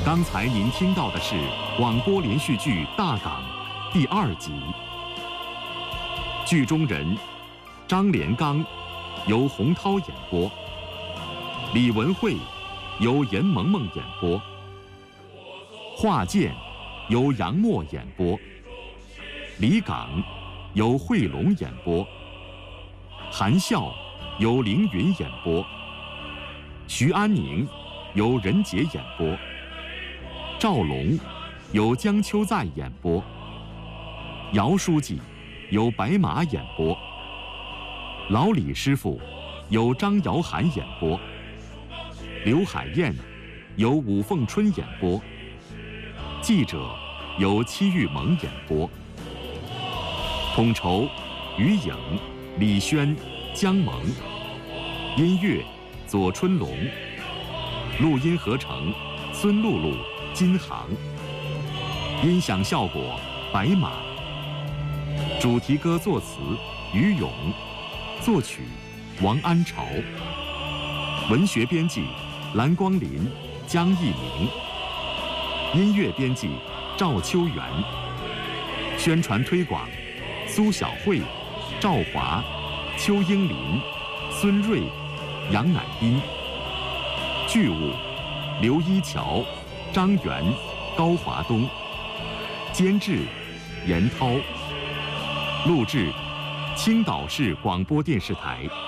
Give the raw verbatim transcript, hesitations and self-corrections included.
刚才您听到的是广播连续剧《大港》第二集，剧中人张连刚由洪涛演播，李文慧由严萌萌演播，华健由杨默演播，李岗由惠龙演播，韩笑由凌云演播，徐安宁由任杰演播，赵龙由江秋在演播，姚书记由白马演播，老李师傅由张瑶涵演播，刘海燕由武凤春演播，记者由戚玉萌演播，统筹于颖、李轩、姜萌，音乐左春龙，录音合成孙露露、金航，音响效果白马，主题歌作词于勇，作曲王安潮，文学编辑蓝光林、江一鸣，音乐编辑赵秋元，宣传推广苏小慧、赵华、邱英林、孙瑞、杨乃斌，剧务刘一桥、张元、高华东，监制严涛，录制青岛市广播电视台。